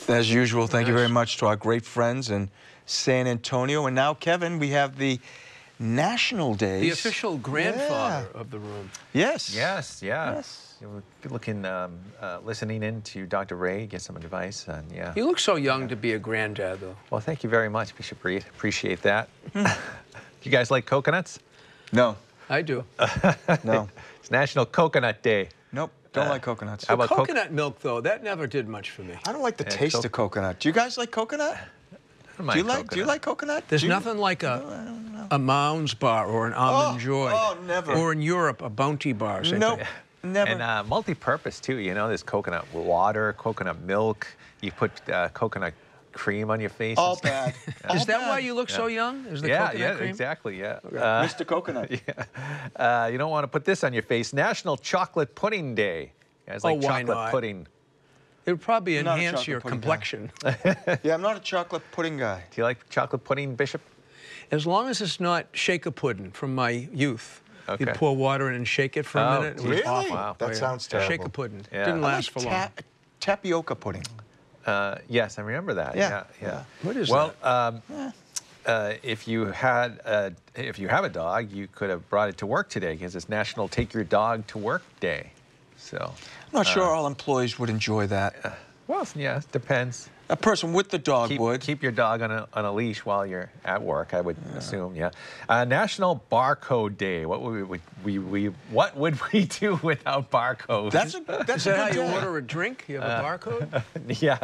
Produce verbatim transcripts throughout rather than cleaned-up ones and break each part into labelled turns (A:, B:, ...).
A: As usual, thank
B: Yes.
A: you very much to our great friends in San Antonio. And now, Kevin, we have the National Days.
B: The official grandfather yeah. of the room.
A: Yes.
C: Yes, yeah.
A: Yes.
C: We're looking, um, uh, listening in to Doctor Ray, get some advice, and yeah.
B: You look so young to be a granddad, though.
C: Well, thank you very much, Bishop Reed. Appreciate that. Do you guys like coconuts?
A: No.
B: I do.
A: No.
C: It's National Coconut Day.
A: Nope. Don't
C: Uh,
A: like coconuts.
C: How about co-
B: coconut milk, though? That never did much for me.
A: I don't like the
C: Yeah,
A: taste
C: co-
A: of coconut. Do you guys like coconut?
C: I don't mind
A: Do you like?
C: coconut.
A: Do you like coconut?
B: There's
A: Do you-
B: nothing like a
A: No, I don't know.
B: a Mounds bar or an Almond
A: Oh,
B: Joy.
A: oh, never.
B: Or in Europe, a Bounty bar. Same
A: Nope.
B: thing.
A: Never.
C: And uh, multi-purpose too. You know, there's coconut water, coconut milk. You put uh, coconut cream on your face.
A: All
C: and stuff.
A: bad. All
B: Is that
A: bad.
B: why you look so young? Is the
C: Yeah,
B: coconut
C: yeah,
B: cream?
C: exactly. Yeah.
A: Mister Coconut.
C: yeah. Uh, you don't want to put this on your face. National Chocolate Pudding Day. You guys like
B: Oh, why
C: chocolate
B: not?
C: pudding?
B: It would probably
A: I'm not a
B: enhance
A: chocolate
B: your
A: pudding guy.
B: complexion.
A: Yeah, I'm not a chocolate pudding guy.
C: Do you like chocolate pudding, Bishop?
B: As long as it's not shaker pudding from my youth.
C: Okay.
B: You'd pour water in and shake it for a
C: Oh,
B: minute. It was
A: really?
B: awful.
C: Wow.
A: That
B: Oh, yeah.
A: sounds terrible.
B: Shaker pudding.
C: Yeah.
B: Didn't
C: I
B: last for
A: I
B: long.
A: like ta tapioca pudding.
C: Uh, yes, I remember that.
A: Yeah.
C: Yeah, yeah.
B: What is
C: well,
B: that?
C: um, uh, if you had, a, if you have a dog, you could have brought it to work today because it's National Take Your Dog to Work Day. So.
A: I'm not sure all employees would enjoy that.
C: Well, yeah, it depends.
A: A person with the dog
C: Keep,
A: would.
C: keep your dog on a, on a leash while you're at work, I would yeah. assume, yeah. Uh, National Barcode Day. What would we, we, we, what would we do without barcodes?
A: That's a, that's
B: Is that
A: a
B: how
A: good
B: you
A: day.
B: order a drink? You have a barcode?
C: yeah.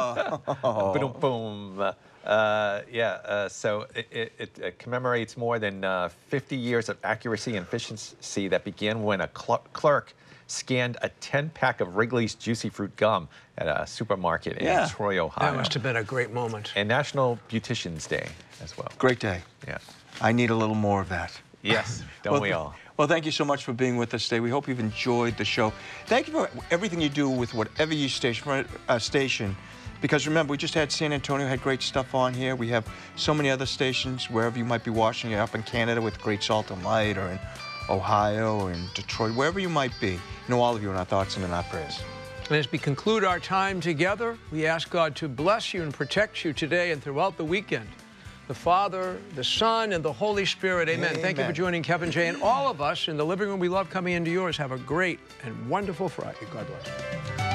A: Oh.
C: Boom, boom. Uh, yeah, uh, so it, it, it commemorates more than uh, fifty years of accuracy and efficiency that began when a cl clerk scanned a ten pack of Wrigley's Juicy Fruit gum at a supermarket
A: Yeah.
C: in Troy, Ohio.
B: That must have been a great moment.
C: And National Beautician's Day as well.
A: Great day.
C: Yeah.
A: I need a little more of that.
C: Yes, don't
A: well,
C: we all?
A: Well, thank you so much for being with us today. We hope you've enjoyed the show. Thank you for everything you do with whatever you station, uh, station. Because remember, we just had San Antonio, had great stuff on here. We have so many other stations, wherever you might be watching it, up in Canada with Great Salt and Light, or in Ohio, or in Detroit, wherever you might be. You know, all of you in our thoughts and in our prayers.
B: And as we conclude our time together, we ask God to bless you and protect you today and throughout the weekend. The Father, the Son, and the Holy Spirit. Amen.
A: Amen.
B: Thank you for joining Kevin J. And all of us in the living room we love coming into yours. Have a great and wonderful Friday. God bless.